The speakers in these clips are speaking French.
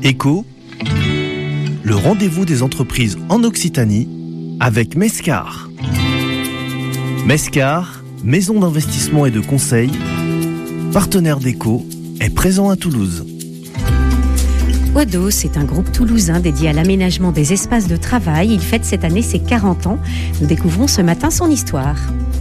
Éco, le rendez-vous des entreprises en Occitanie avec Mescar. Mescar, maison d'investissement et de conseil, partenaire d'Éco, est présent à Toulouse. Odos est un groupe toulousain dédié à l'aménagement des espaces de travail. Il fête cette année ses 40 ans. Nous découvrons ce matin son histoire.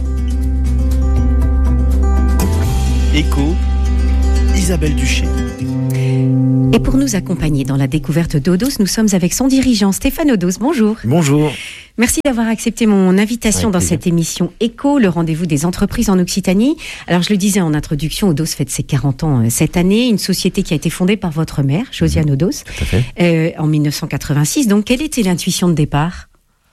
Éco, Isabelle Duché. Et pour nous accompagner dans la découverte d'Odos, nous sommes avec son dirigeant Stéphane Odos. Bonjour. Bonjour. Merci d'avoir accepté mon invitation dans cette émission Éco, le rendez-vous des entreprises en Occitanie. Alors je le disais en introduction, Odos fête ses 40 ans cette année, une société qui a été fondée par votre mère, Josiane Odos, tout à fait. En 1986. Donc quelle était l'intuition de départ ?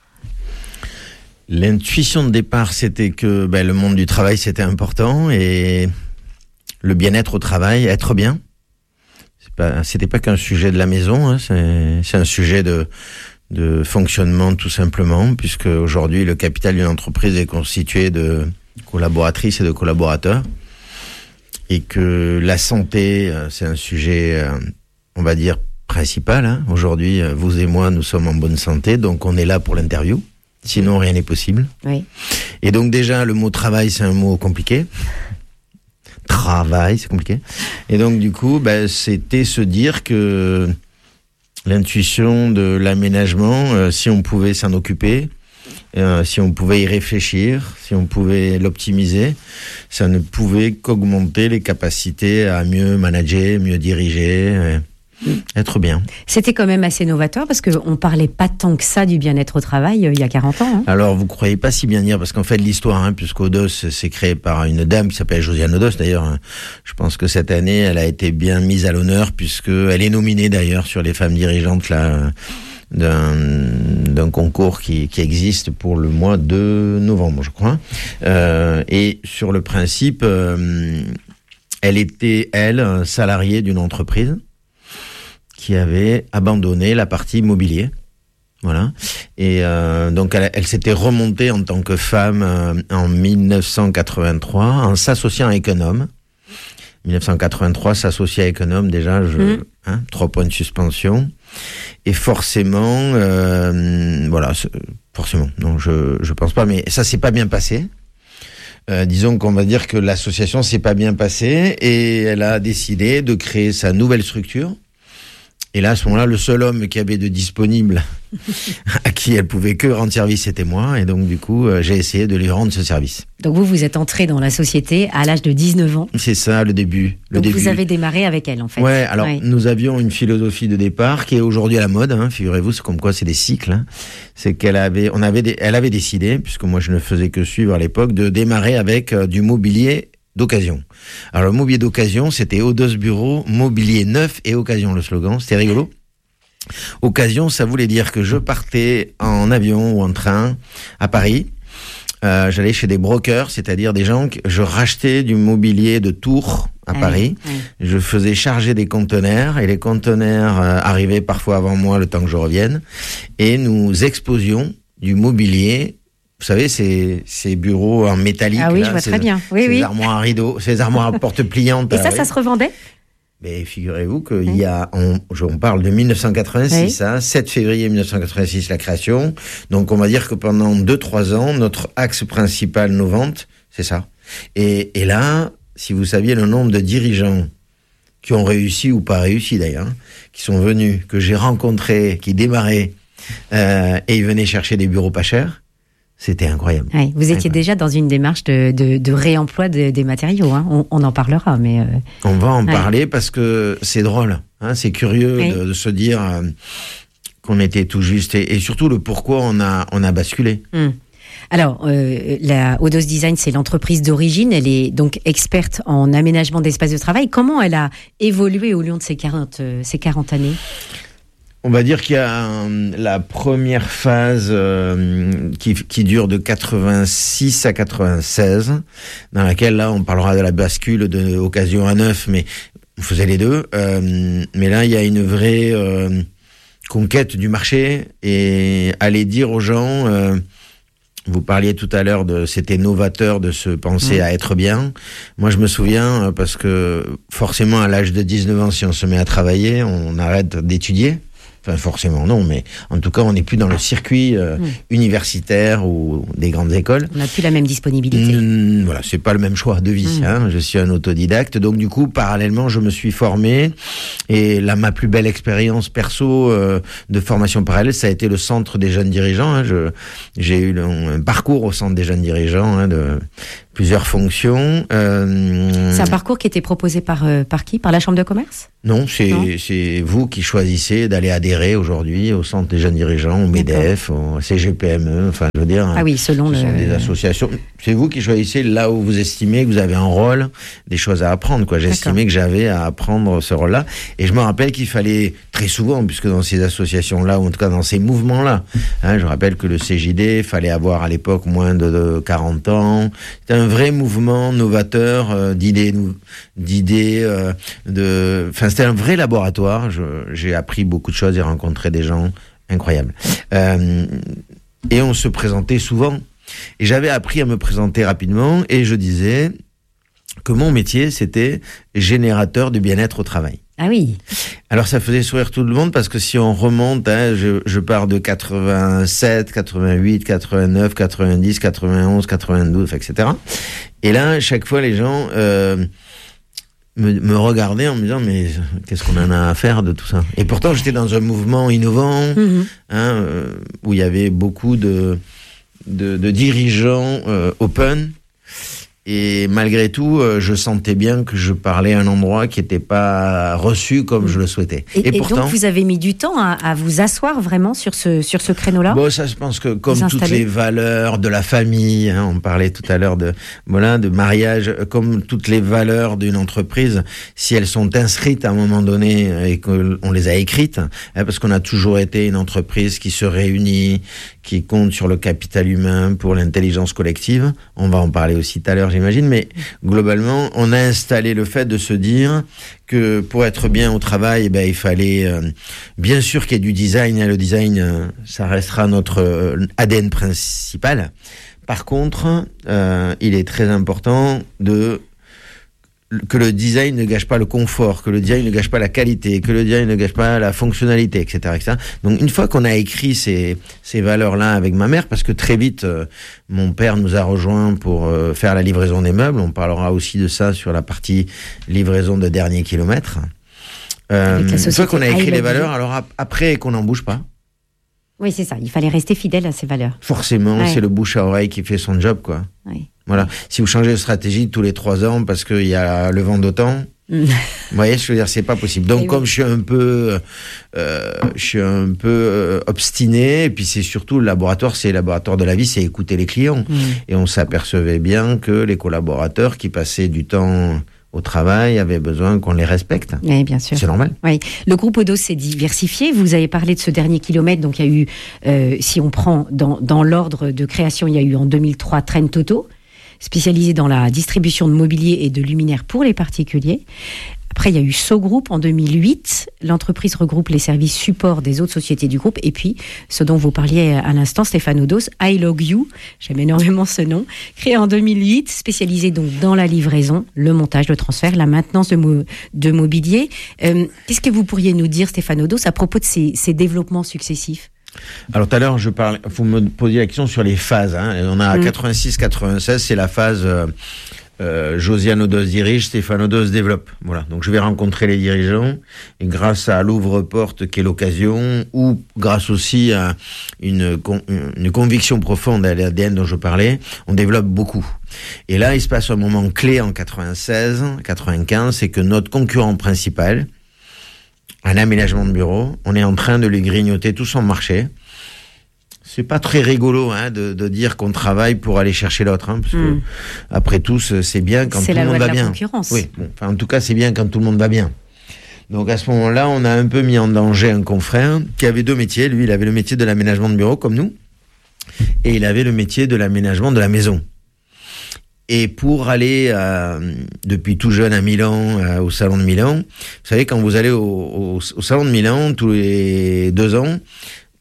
L'intuition de départ, c'était que le monde du travail, c'était important et le bien-être au travail, être bien. C'était pas qu'un sujet de la maison, hein, c'est un sujet de fonctionnement tout simplement, puisque aujourd'hui le capital d'une entreprise est constitué de collaboratrices et de collaborateurs, et que la santé c'est un sujet, on va dire principal. Hein. Aujourd'hui, vous et moi, nous sommes en bonne santé, donc on est là pour l'interview. Sinon, rien n'est possible. Oui. Et donc déjà, le mot travail, c'est un mot compliqué. Travail, c'est compliqué. Et donc du coup, c'était se dire que l'intuition de l'aménagement, si on pouvait s'en occuper, si on pouvait y réfléchir, si on pouvait l'optimiser, ça ne pouvait qu'augmenter les capacités à mieux manager, mieux diriger, être bien. C'était quand même assez novateur parce qu'on ne parlait pas tant que ça du bien-être au travail il y a 40 ans. Hein. Alors, vous ne croyez pas si bien dire, parce qu'en fait, l'histoire, puisqu'Odos s'est créé par une dame qui s'appelle Josiane Odos, d'ailleurs, je pense que cette année, elle a été bien mise à l'honneur, puisqu'elle est nominée d'ailleurs sur les femmes dirigeantes là, d'un concours qui existe pour le mois de novembre, je crois. Et sur le principe, elle était, salariée d'une entreprise qui avait abandonné la partie immobilier. Voilà. Et donc elle s'était remontée en tant que femme en 1983 en s'associant avec un homme. 1983, s'associer avec un homme, déjà, 3 points de suspension. Et forcément, forcément, non, je pense pas, mais ça s'est pas bien passé. Disons qu'on va dire que l'association s'est pas bien passée et elle a décidé de créer sa nouvelle structure. Et là, à ce moment-là, le seul homme qui avait de disponible, à qui elle pouvait que rendre service, c'était moi. Et donc, du coup, j'ai essayé de lui rendre ce service. Donc, vous êtes entré dans la société à l'âge de 19 ans. C'est ça, le début. Vous avez démarré avec elle, en fait. Ouais, alors, nous avions une philosophie de départ qui est aujourd'hui à la mode, figurez-vous, c'est comme quoi c'est des cycles. C'est qu'elle avait décidé, puisque moi je ne faisais que suivre à l'époque, de démarrer avec du mobilier d'occasion. Alors le mobilier d'occasion, c'était Odos Bureau, mobilier neuf et occasion, le slogan, c'était rigolo. Occasion, ça voulait dire que je partais en avion ou en train à Paris, j'allais chez des brokers, c'est-à-dire des gens que je rachetais du mobilier de Tours à Paris, je faisais charger des conteneurs et les conteneurs arrivaient parfois avant moi le temps que je revienne, et nous exposions du mobilier. Vous savez, ces bureaux en métallique. Ah oui, je vois très bien. Ces armoires à rideaux, ces armoires à porte pliantes. Et ça se revendait ? Mais figurez-vous qu'il y a, on parle de 1986, 7 février 1986, la création. Donc on va dire que pendant 2-3 ans, notre axe principal, nos ventes, c'est ça. Et là, si vous saviez le nombre de dirigeants qui ont réussi ou pas réussi d'ailleurs, qui sont venus, que j'ai rencontrés, qui démarraient, et ils venaient chercher des bureaux pas chers, c'était incroyable. Oui, vous étiez déjà dans une démarche de réemploi des matériaux. On en parlera, mais... On va en parler parce que c'est drôle. C'est curieux de se dire qu'on était tout juste. Et surtout le pourquoi on a basculé. Alors, la Odos Design, c'est l'entreprise d'origine. Elle est donc experte en aménagement d'espaces de travail. Comment elle a évolué au long de ces 40 années ? On va dire qu'il y a la première phase qui dure de 86 à 96, dans laquelle là on parlera de la bascule de occasion à neuf, mais on faisait les deux. Mais là il y a une vraie conquête du marché et aller dire aux gens Vous parliez tout à l'heure c'était novateur de se penser à être bien. Moi, je me souviens, parce que forcément, à l'âge de 19 ans, si on se met à travailler, on arrête d'étudier. Enfin, forcément non, mais en tout cas, on n'est plus dans le circuit universitaire ou des grandes écoles. On n'a plus la même disponibilité. Voilà, c'est pas le même choix de vie. Je suis un autodidacte, donc du coup, parallèlement, je me suis formé. Et là, ma plus belle expérience perso de formation parallèle, ça a été le Centre des jeunes dirigeants. J'ai eu un parcours au Centre des jeunes dirigeants de plusieurs fonctions. C'est un parcours qui était proposé par qui ? Par la Chambre de commerce ? Non, c'est vous qui choisissez d'aller adhérer aujourd'hui au Centre des jeunes dirigeants, au MEDEF, au CGPME, enfin, je veux dire. Ah oui, selon ce sont des associations. C'est vous qui choisissez là où vous estimez que vous avez un rôle, des choses à apprendre, quoi. J'estimais que j'avais à apprendre ce rôle-là. Et je me rappelle qu'il fallait très souvent, puisque dans ces associations-là, ou en tout cas dans ces mouvements-là, je rappelle que le CJD, fallait avoir à l'époque moins de 40 ans. C'était un vrai mouvement novateur d'idées, enfin, c'était un vrai laboratoire. J'ai appris beaucoup de choses et rencontré des gens incroyables. Et on se présentait souvent. Et j'avais appris à me présenter rapidement et je disais que mon métier, c'était générateur de bien-être au travail. Ah oui. Alors ça faisait sourire tout le monde parce que si on remonte, je pars de 87, 88, 89, 90, 91, 92, etc. Et là, chaque fois, les gens me regardaient en me disant mais qu'est-ce qu'on en a à faire de tout ça ? Et pourtant, j'étais dans un mouvement innovant où il y avait beaucoup de dirigeants open. Et malgré tout, je sentais bien que je parlais à un endroit qui n'était pas reçu comme je le souhaitais. Et pourtant, donc, vous avez mis du temps à vous asseoir vraiment sur ce créneau-là ? Bon, ça, je pense que comme toutes les valeurs de la famille, on parlait tout à l'heure de mariage, comme toutes les valeurs d'une entreprise, si elles sont inscrites à un moment donné et qu'on les a écrites, parce qu'on a toujours été une entreprise qui se réunit, qui compte sur le capital humain pour l'intelligence collective. On va en parler aussi tout à l'heure, j'imagine, mais globalement, on a installé le fait de se dire que pour être bien au travail, il fallait bien sûr qu'il y ait du design, et le design, ça restera notre ADN principal. Par contre, il est très important que le design ne gâche pas le confort, que le design ne gâche pas la qualité, que le design ne gâche pas la fonctionnalité, etc., etc. Donc, une fois qu'on a écrit ces valeurs-là avec ma mère, parce que très vite, mon père nous a rejoints pour faire la livraison des meubles. On parlera aussi de ça sur la partie livraison de dernier kilomètre. Une fois qu'on a écrit les valeurs, alors après qu'on n'en bouge pas. Oui, c'est ça. Il fallait rester fidèle à ces valeurs. Forcément, c'est le bouche à oreille qui fait son job, quoi. Oui. Voilà. Si vous changez de stratégie tous les 3 ans parce qu'il y a le vent d'OTAN, vous voyez, je veux dire, c'est pas possible. Donc, comme je suis un peu obstiné, et puis c'est surtout le laboratoire de la vie, c'est écouter les clients. Et on s'apercevait bien que les collaborateurs qui passaient du temps au travail avaient besoin qu'on les respecte. Oui, bien sûr. C'est normal. Oui. Le groupe Odos s'est diversifié. Vous avez parlé de ce dernier kilomètre. Donc, il y a eu, si on prend dans l'ordre de création, il y a eu en 2003 Trend Toto, spécialisé dans la distribution de mobilier et de luminaires pour les particuliers. Après, il y a eu So Group en 2008. L'entreprise regroupe les services support des autres sociétés du groupe. Et puis, ce dont vous parliez à l'instant, Stéphane Odos, I Log You, j'aime énormément ce nom, créé en 2008, spécialisé donc dans la livraison, le montage, le transfert, la maintenance de mobilier. Qu'est-ce que vous pourriez nous dire, Stéphane Odos, à propos de ces développements successifs ? Alors tout à l'heure, vous me posiez la question sur les phases. On a 86-96, c'est la phase Josiane Odos dirige, Stéphane Odos développe. Voilà. Donc je vais rencontrer les dirigeants et grâce à l'ouvre-porte qui est l'occasion, ou grâce aussi à une conviction profonde à l'ADN dont je parlais, on développe beaucoup. Et là, il se passe un moment clé en 96-95, c'est que notre concurrent principal, un aménagement de bureau, on est en train de lui grignoter tout son marché. C'est pas très rigolo de dire qu'on travaille pour aller chercher l'autre, parce que après tout, c'est bien quand tout le monde va bien. C'est la loi de la concurrence. Oui, en tout cas, c'est bien quand tout le monde va bien. Donc à ce moment-là, on a un peu mis en danger un confrère qui avait 2 métiers. Lui, il avait le métier de l'aménagement de bureau comme nous, et il avait le métier de l'aménagement de la maison. Et pour aller, depuis tout jeune à Milan, au Salon de Milan, vous savez, quand vous allez au Salon de Milan, tous les 2 ans,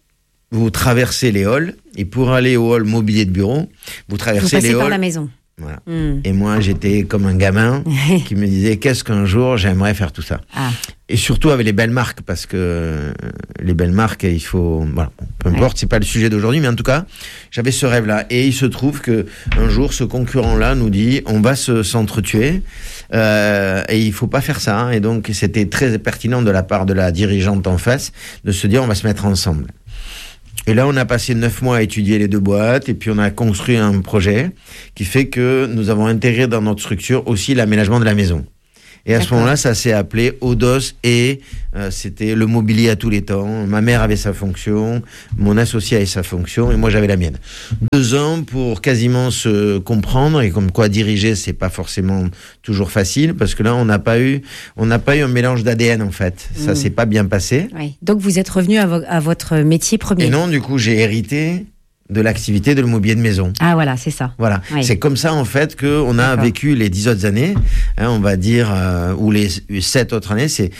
vous traversez les halls, et pour aller au hall mobilier de bureau, vous traversez les halls. Par la maison. Voilà. Et moi, j'étais comme un gamin qui me disait qu'est-ce qu'un jour j'aimerais faire tout ça. Et surtout avec les belles marques, parce que les belles marques, il faut, voilà, peu importe, c'est pas le sujet d'aujourd'hui, mais en tout cas, j'avais ce rêve-là. Et il se trouve que un jour, ce concurrent-là nous dit, on va s'entretuer, et il faut pas faire ça. Et donc, c'était très pertinent de la part de la dirigeante en face de se dire, on va se mettre ensemble. Et là, on a passé 9 mois à étudier les 2 boîtes, et puis on a construit un projet qui fait que nous avons intégré dans notre structure aussi l'aménagement de la maison. Et à ce moment-là, ça s'est appelé Odos, et c'était le mobilier à tous les temps. Ma mère avait sa fonction, mon associé avait sa fonction, et moi j'avais la mienne. 2 ans pour quasiment se comprendre, et comme quoi diriger, c'est pas forcément toujours facile, parce que là, on n'a pas eu un mélange d'ADN en fait. Ça s'est pas bien passé. Oui. Donc vous êtes revenu à votre métier premier. Et non, du coup, j'ai hérité de l'activité de l'immobilier de maison. Ah voilà, c'est ça. Voilà, c'est comme ça en fait que on a vécu les 10 autres années, on va dire, ou les 7 autres années, c'est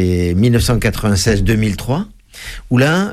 1996-2003, où là,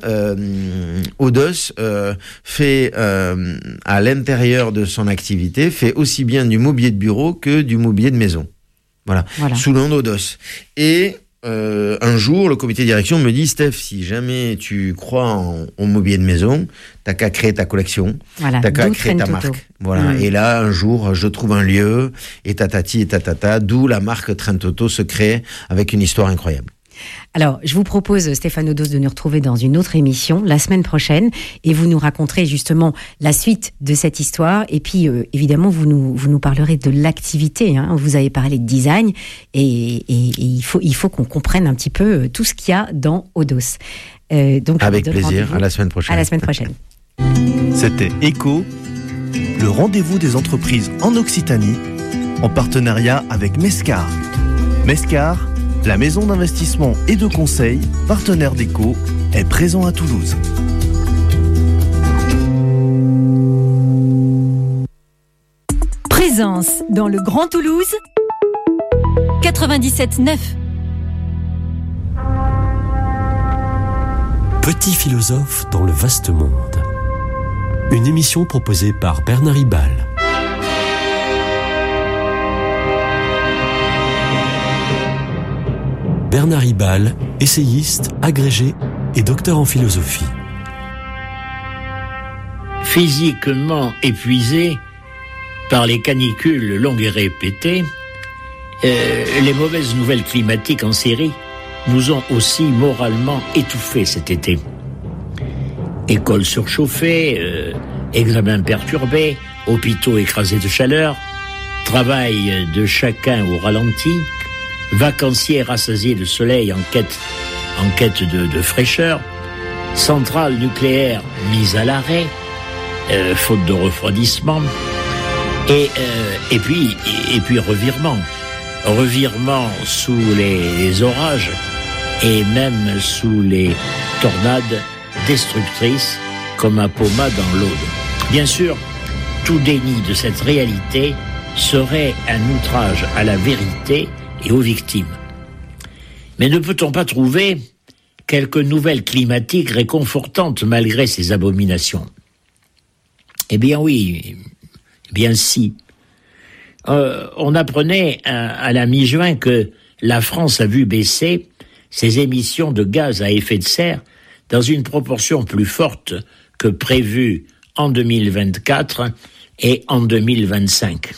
Odos fait à l'intérieur de son activité, fait aussi bien du mobilier de bureau que du mobilier de maison. Voilà. Sous le nom d'Odos. Et un jour, le comité de direction me dit, Steph, si jamais tu crois au mobilier de maison, t'as qu'à créer ta collection, t'as qu'à créer ta marque. Voilà. Et là, un jour, je trouve un lieu, et tatati et tatata, d'où la marque Trentoto se crée avec une histoire incroyable. Alors, je vous propose, Stéphane Odos, de nous retrouver dans une autre émission la semaine prochaine, et vous nous raconterez justement la suite de cette histoire, et puis évidemment vous nous parlerez de l'activité. Vous avez parlé de design, et il faut qu'on comprenne un petit peu tout ce qu'il y a dans Odos. Donc, avec plaisir, à la semaine prochaine. À la semaine prochaine. C'était ECHO, le rendez-vous des entreprises en Occitanie, en partenariat avec Mescar. Mescar, la maison d'investissement et de conseil, partenaire d'ECHO, est présent à Toulouse. Présence dans le Grand Toulouse, 97.9. Petit philosophe dans le vaste monde. Une émission proposée par Bernard Ribal. Bernard Ribal, essayiste, agrégé et docteur en philosophie. Physiquement épuisé par les canicules longues et répétées, les mauvaises nouvelles climatiques en série nous ont aussi moralement étouffés cet été. Écoles surchauffées, examens perturbés, hôpitaux écrasés de chaleur, travail de chacun au ralenti, vacanciers rassasiés de soleil en quête de fraîcheur, centrales nucléaires mises à l'arrêt, faute de refroidissement, et puis revirement sous les orages et même sous les tornades destructrices comme un Poma dans l'Aude. Bien sûr, tout déni de cette réalité serait un outrage à la vérité et aux victimes. Mais ne peut-on pas trouver quelques nouvelles climatiques réconfortantes malgré ces abominations ? Eh bien oui, bien si. On apprenait à la mi-juin que la France a vu baisser ses émissions de gaz à effet de serre dans une proportion plus forte que prévue en 2024 et en 2025.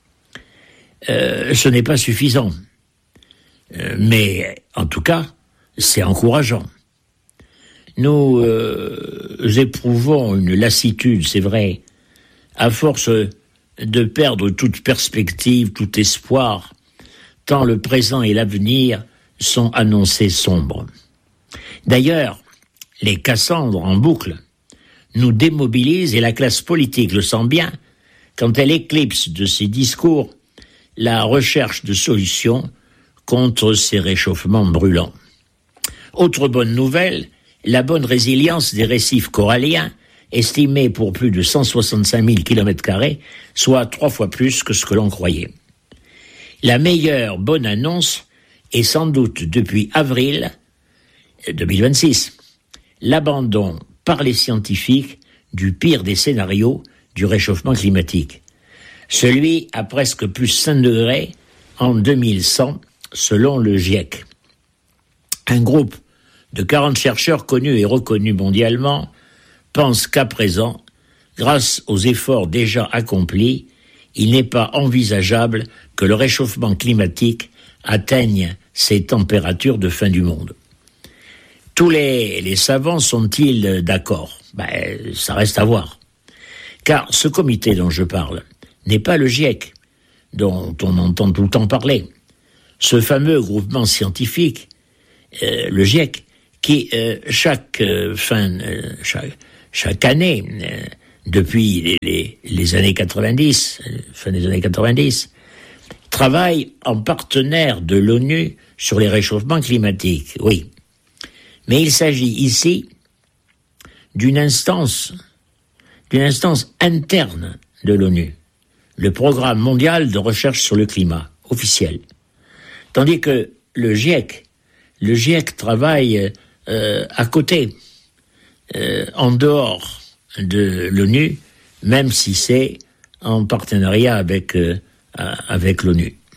Ce n'est pas suffisant. Mais en tout cas, c'est encourageant. Nous éprouvons une lassitude, c'est vrai, à force de perdre toute perspective, tout espoir, tant le présent et l'avenir sont annoncés sombres. D'ailleurs, les Cassandres en boucle nous démobilisent et la classe politique le sent bien quand elle éclipse de ses discours la recherche de solutions contre ces réchauffements brûlants. Autre bonne nouvelle, la bonne résilience des récifs coralliens, estimés pour plus de 165 000 km², soit 3 fois plus que ce que l'on croyait. La meilleure bonne annonce est sans doute depuis avril 2026, l'abandon par les scientifiques du pire des scénarios du réchauffement climatique. Celui à presque plus 5 degrés en 2100, selon le GIEC. Un groupe de 40 chercheurs connus et reconnus mondialement pense qu'à présent, grâce aux efforts déjà accomplis, il n'est pas envisageable que le réchauffement climatique atteigne ces températures de fin du monde. Tous les savants sont-ils d'accord ? Ça reste à voir. Car ce comité dont je parle n'est pas le GIEC, dont on entend tout le temps parler. Ce fameux groupement scientifique, le GIEC, qui chaque année, depuis les années 90, fin des années 90, travaille en partenaire de l'ONU sur les réchauffements climatiques, oui. Mais il s'agit ici d'une instance interne de l'ONU, le Programme mondial de recherche sur le climat, officiel. Tandis que le GIEC travaille à côté, en dehors de l'ONU, même si c'est en partenariat avec l'ONU.